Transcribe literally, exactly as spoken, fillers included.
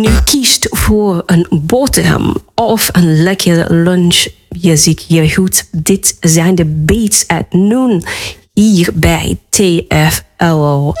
nu kiest voor een boterham of een lekkere lunch, je ziet hier goed. Dit zijn de beats at noon hier bij T F L O.